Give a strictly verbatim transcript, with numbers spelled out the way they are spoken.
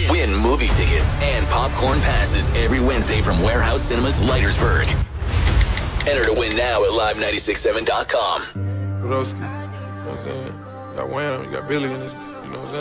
Win movie tickets and popcorn passes every Wednesday from Warehouse Cinemas, Leitersburg. Enter to win now at live nine six seven dot com. Broski, you know what I'm saying? You got Wham, you got Billy in this, you know what I'm saying?